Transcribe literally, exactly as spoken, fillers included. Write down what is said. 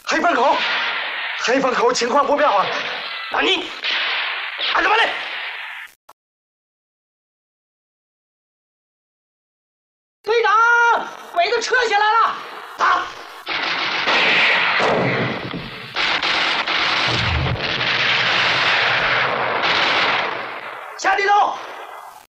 黑风口，黑风口情况不妙啊！ 那你按什么嘞？ 队长，鬼子撤下来了。